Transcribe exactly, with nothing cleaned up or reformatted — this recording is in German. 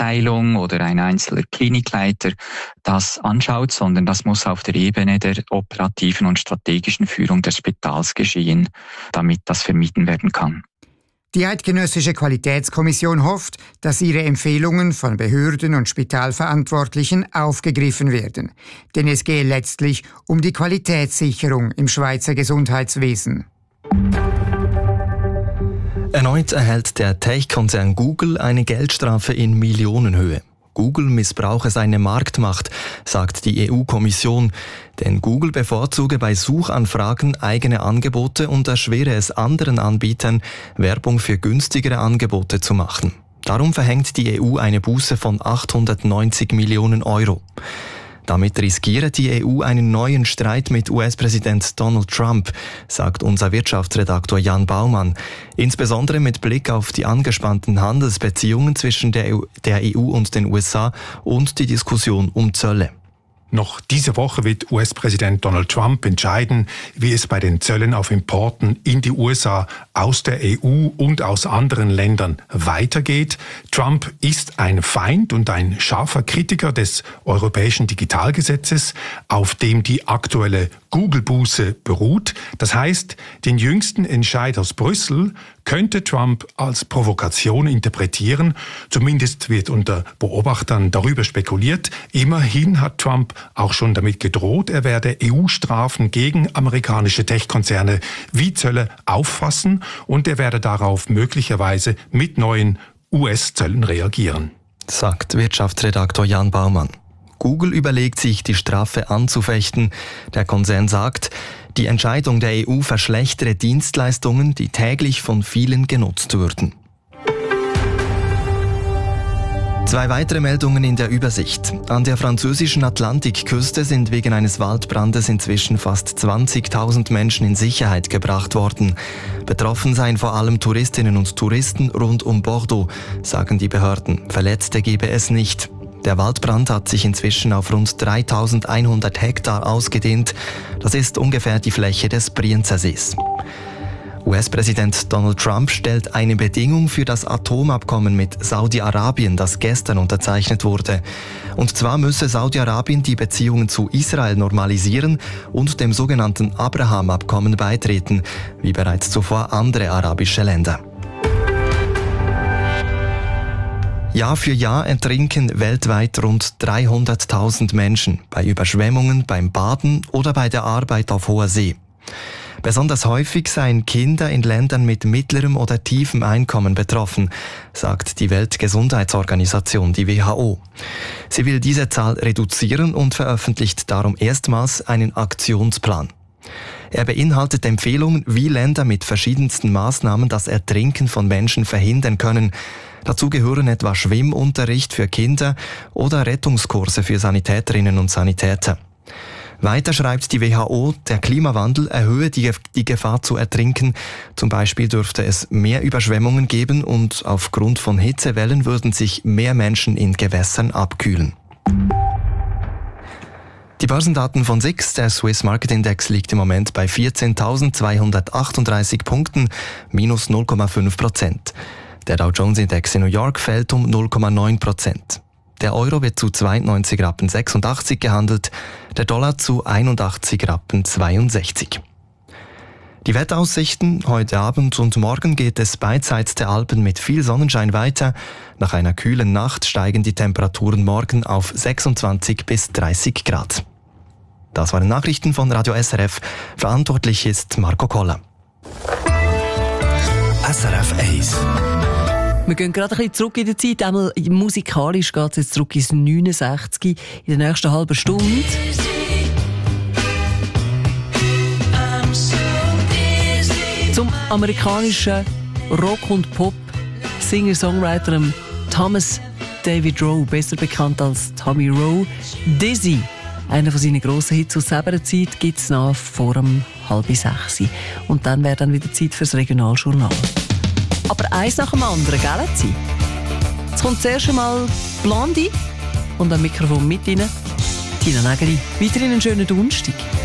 Fachabteilung oder ein einzelner Klinikleiter das anschaut, sondern das muss auf der Ebene der operativen und strategischen Führung des Spitals geschehen, damit das vermieden werden kann. Die Eidgenössische Qualitätskommission hofft, dass ihre Empfehlungen von Behörden und Spitalverantwortlichen aufgegriffen werden. Denn es gehe letztlich um die Qualitätssicherung im Schweizer Gesundheitswesen. Erneut erhält der Tech-Konzern Google eine Geldstrafe in Millionenhöhe. Google missbrauche seine Marktmacht, sagt die E U-Kommission. Denn Google bevorzuge bei Suchanfragen eigene Angebote und erschwere es anderen Anbietern, Werbung für günstigere Angebote zu machen. Darum verhängt die E U eine Buße von achthundertneunzig Millionen Euro. Damit riskiere die E U einen neuen Streit mit U S-Präsident Donald Trump, sagt unser Wirtschaftsredaktor Jan Baumann. Insbesondere mit Blick auf die angespannten Handelsbeziehungen zwischen der E U und den U S A und die Diskussion um Zölle. Noch diese Woche wird U S-Präsident Donald Trump entscheiden, wie es bei den Zöllen auf Importen in die U S A aus der E U und aus anderen Ländern weitergeht. Trump ist ein Feind und ein scharfer Kritiker des europäischen Digitalgesetzes, auf dem die aktuelle Google-Buße beruht. Das heißt, den jüngsten Entscheid aus Brüssel könnte Trump als Provokation interpretieren. Zumindest wird unter Beobachtern darüber spekuliert. Immerhin hat Trump auch schon damit gedroht, er werde E U-Strafen gegen amerikanische Tech-Konzerne wie Zölle auffassen und er werde darauf möglicherweise mit neuen U S-Zöllen reagieren. Sagt Wirtschaftsredaktor Jan Baumann. Google überlegt sich, die Strafe anzufechten. Der Konzern sagt, die Entscheidung der E U verschlechtere Dienstleistungen, die täglich von vielen genutzt würden. Zwei weitere Meldungen in der Übersicht. An der französischen Atlantikküste sind wegen eines Waldbrandes inzwischen fast zwanzigtausend Menschen in Sicherheit gebracht worden. Betroffen seien vor allem Touristinnen und Touristen rund um Bordeaux, sagen die Behörden. Verletzte gebe es nicht. Der Waldbrand hat sich inzwischen auf rund dreitausendeinhundert Hektar ausgedehnt. Das ist ungefähr die Fläche des Brienzer Sees. U S-Präsident Donald Trump stellt eine Bedingung für das Atomabkommen mit Saudi-Arabien, das gestern unterzeichnet wurde. Und zwar müsse Saudi-Arabien die Beziehungen zu Israel normalisieren und dem sogenannten Abraham-Abkommen beitreten, wie bereits zuvor andere arabische Länder. Jahr für Jahr ertrinken weltweit rund dreihunderttausend Menschen bei Überschwemmungen, beim Baden oder bei der Arbeit auf hoher See. Besonders häufig seien Kinder in Ländern mit mittlerem oder tiefem Einkommen betroffen, sagt die Weltgesundheitsorganisation, die W H O. Sie will diese Zahl reduzieren und veröffentlicht darum erstmals einen Aktionsplan. Er beinhaltet Empfehlungen, wie Länder mit verschiedensten Maßnahmen das Ertrinken von Menschen verhindern können. Dazu gehören etwa Schwimmunterricht für Kinder oder Rettungskurse für Sanitäterinnen und Sanitäter. Weiter schreibt die W H O, der Klimawandel erhöhe die, die Gefahr zu ertrinken. Zum Beispiel dürfte es mehr Überschwemmungen geben und aufgrund von Hitzewellen würden sich mehr Menschen in Gewässern abkühlen. Die Börsendaten von S I X, der Swiss Market Index, liegt im Moment bei vierzehntausendzweihundertachtunddreißig Punkten, minus null Komma fünf Prozent. Der Dow Jones Index in New York fällt um null Komma neun Prozent. Der Euro wird zu zweiundneunzig Rappen sechsundachtzig gehandelt, der Dollar zu einundachtzig Rappen zweiundsechzig. Die Wetteraussichten: Heute Abend und morgen geht es beidseits der Alpen mit viel Sonnenschein weiter. Nach einer kühlen Nacht steigen die Temperaturen morgen auf sechsundzwanzig bis dreißig Grad. Das waren Nachrichten von Radio S R F. Verantwortlich ist Marco Koller. S R F eins. Wir gehen gerade ein bisschen zurück in der Zeit. Einmal musikalisch geht es jetzt zurück ins neunundsechzig in der nächsten halben Stunde. Zum amerikanischen Rock- und Pop-Singer-Songwriter Thomas David Rowe, besser bekannt als Tommy Rowe. Dizzy, einer von seinen grossen Hits aus selber Zeit, gibt es nach vor um halb sechs. Und dann wäre dann wieder Zeit fürs Regionaljournal. Aber eins nach dem anderen, gell? Jetzt kommt zuerst einmal Blondie und am Mikrofon mit Ihnen Tina Nägeli. Weiterhin einen schönen Donnerstag.